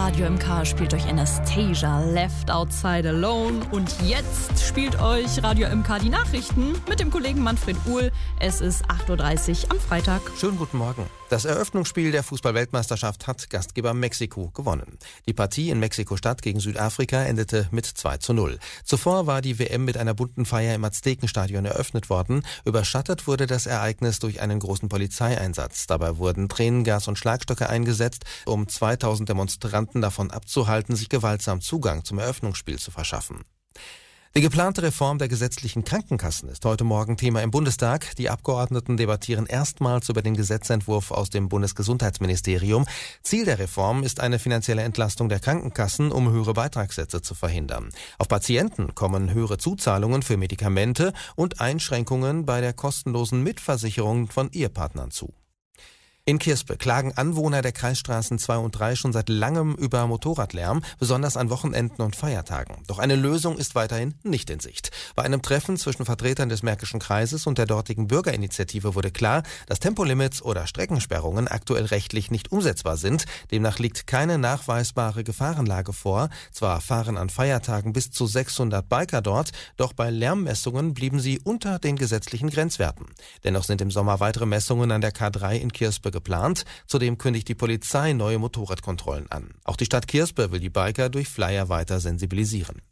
Radio MK spielt euch Anastasia, Left Outside Alone. Und jetzt spielt euch Radio MK die Nachrichten mit dem Kollegen Manfred Uhl. Es ist 8.30 Uhr am Freitag. Schönen guten Morgen. Das Eröffnungsspiel der Fußball-Weltmeisterschaft hat Gastgeber Mexiko gewonnen. Die Partie in Mexiko-Stadt gegen Südafrika endete mit 2:0. Zuvor war die WM mit einer bunten Feier im Aztekenstadion eröffnet worden. Überschattet wurde das Ereignis durch einen großen Polizeieinsatz. Dabei wurden Tränengas und Schlagstöcke eingesetzt, um 2000 Demonstranten davon abzuhalten, sich gewaltsam Zugang zum Eröffnungsspiel zu verschaffen. Die geplante Reform der gesetzlichen Krankenkassen ist heute Morgen Thema im Bundestag. Die Abgeordneten debattieren erstmals über den Gesetzentwurf aus dem Bundesgesundheitsministerium. Ziel der Reform ist eine finanzielle Entlastung der Krankenkassen, um höhere Beitragssätze zu verhindern. Auf Patienten kommen höhere Zuzahlungen für Medikamente und Einschränkungen bei der kostenlosen Mitversicherung von Ehepartnern zu. In Kirspe klagen Anwohner der Kreisstraßen 2 und 3 schon seit langem über Motorradlärm, besonders an Wochenenden und Feiertagen. Doch eine Lösung ist weiterhin nicht in Sicht. Bei einem Treffen zwischen Vertretern des Märkischen Kreises und der dortigen Bürgerinitiative wurde klar, dass Tempolimits oder Streckensperrungen aktuell rechtlich nicht umsetzbar sind. Demnach liegt keine nachweisbare Gefahrenlage vor. Zwar fahren an Feiertagen bis zu 600 Biker dort, doch bei Lärmmessungen blieben sie unter den gesetzlichen Grenzwerten. Dennoch sind im Sommer weitere Messungen an der K3 in Kirspe geplant. Zudem kündigt die Polizei neue Motorradkontrollen an. Auch die Stadt Kirspe will die Biker durch Flyer weiter sensibilisieren.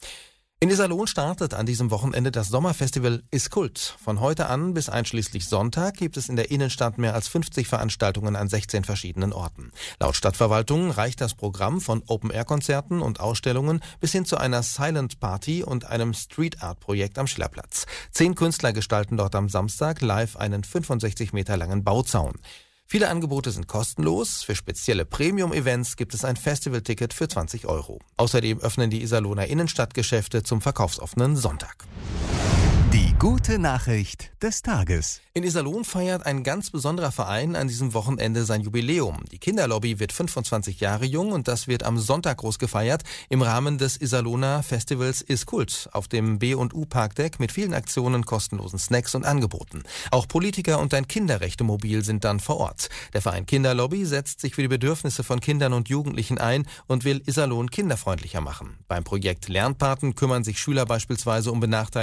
In Iserlohn startet an diesem Wochenende das Sommerfestival Ist Kult. Von heute an bis einschließlich Sonntag gibt es in der Innenstadt mehr als 50 Veranstaltungen an 16 verschiedenen Orten. Laut Stadtverwaltung reicht das Programm von Open-Air-Konzerten und Ausstellungen bis hin zu einer Silent Party und einem Street-Art-Projekt am Schillerplatz. 10 Künstler gestalten dort am Samstag live einen 65 Meter langen Bauzaun. Viele Angebote sind kostenlos. Für spezielle Premium-Events gibt es ein Festivalticket für 20 €. Außerdem öffnen die Iserlohner Innenstadtgeschäfte zum verkaufsoffenen Sonntag. Die gute Nachricht des Tages. In Iserlohn feiert ein ganz besonderer Verein an diesem Wochenende sein Jubiläum. Die Kinderlobby wird 25 Jahre jung und das wird am Sonntag groß gefeiert im Rahmen des Iserlohner Festivals Ist Kult auf dem B&U-Parkdeck mit vielen Aktionen, kostenlosen Snacks und Angeboten. Auch Politiker und ein Kinderrechtemobil sind dann vor Ort. Der Verein Kinderlobby setzt sich für die Bedürfnisse von Kindern und Jugendlichen ein und will Iserlohn kinderfreundlicher machen. Beim Projekt Lernpaten kümmern sich Schüler beispielsweise um benachteiligte